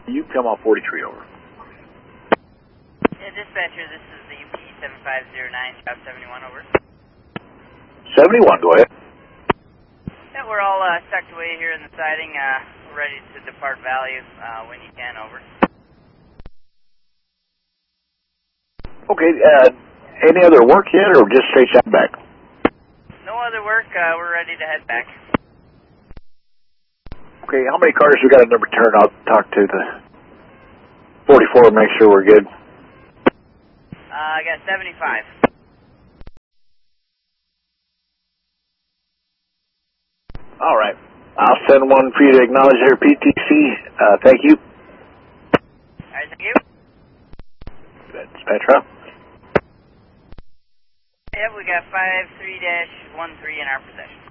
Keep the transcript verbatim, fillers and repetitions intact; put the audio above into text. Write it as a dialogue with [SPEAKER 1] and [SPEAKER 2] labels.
[SPEAKER 1] You come off forty-three, over.
[SPEAKER 2] Yeah, dispatcher, this is the U P seven five zero nine, job seventy-one, over.
[SPEAKER 1] seventy-one, go ahead.
[SPEAKER 2] Yeah, we're all uh, tucked away here in the siding, uh, ready to depart Valley uh, when you can, over.
[SPEAKER 1] Okay, uh, any other work yet, or just straight shot back?
[SPEAKER 2] No other work, uh, we're ready to head back.
[SPEAKER 1] Okay, how many cars we got in the return? I'll talk to the forty-four and make sure we're good.
[SPEAKER 2] Uh, I got seventy-five.
[SPEAKER 1] All right. I'll send one for you to acknowledge here, P T C. Uh, thank you.
[SPEAKER 2] All right, thank you.
[SPEAKER 1] That's Petra.
[SPEAKER 2] Yep, we got five three dash one three in our possession.